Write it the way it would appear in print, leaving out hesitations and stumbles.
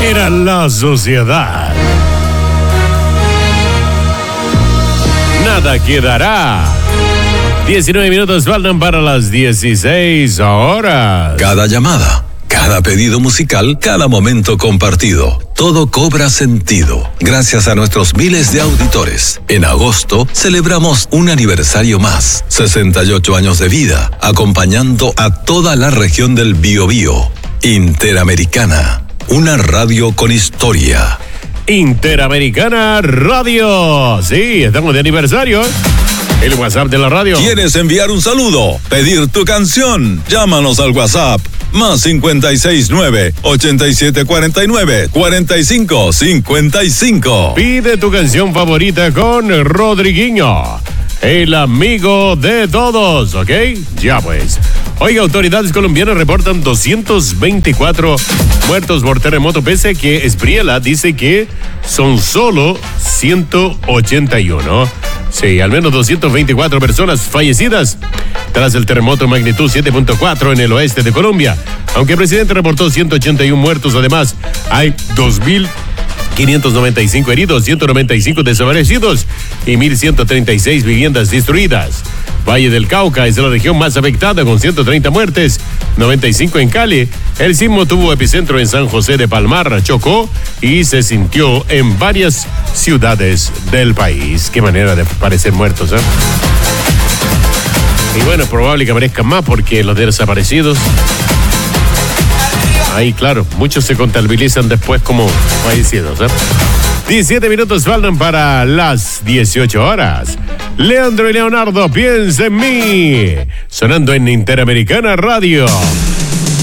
Era la sociedad. Nada quedará. 19 minutos faltan para las 16 horas. Cada llamada, cada pedido musical, cada momento compartido, todo cobra sentido. Gracias a nuestros miles de auditores. En agosto celebramos un aniversario más. 68 años de vida, acompañando a toda la región del Biobío. Interamericana, una radio con historia. Interamericana Radio. Sí, estamos de aniversario. El WhatsApp de la radio. ¿Quieres enviar un saludo? ¿Pedir tu canción? Llámanos al WhatsApp. Más 569-8749-4555. Pide tu canción favorita con Rodriguinho, el amigo de todos, ¿ok? Ya pues. Oiga, autoridades colombianas reportan 224 muertos por terremoto, pese a que Espriella dice que son solo 181. Sí, al menos 224 personas fallecidas tras el terremoto magnitud 7.4 en el oeste de Colombia. Aunque el presidente reportó 181 muertos, además hay 2.595 heridos, 195 desaparecidos y 1.136 viviendas destruidas. Valle del Cauca es la región más afectada con 130 muertes, 95 en Cali. El sismo tuvo epicentro en San José de Palmar, Chocó, y se sintió en varias ciudades del país. Qué manera de parecer muertos, ¿eh? Y bueno, es probable que aparezcan más porque los desaparecidos, ahí claro, muchos se contabilizan después como fallecidos, ¿eh? 17 minutos faltan para las 18 horas. Leandro y Leonardo, piensa en mí. Sonando en Interamericana Radio.